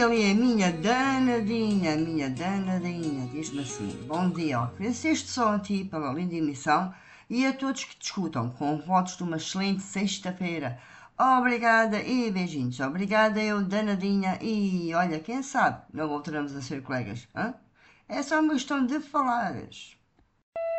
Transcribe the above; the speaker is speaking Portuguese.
ali a minha danadinha, diz-me assim: bom dia, ofereço só a ti pela linda emissão e a todos que discutam, com votos de uma excelente sexta-feira. Obrigada e beijinhos. Obrigada, eu, danadinha. E olha, quem sabe não voltaremos a ser colegas, hã? É só uma questão de falares.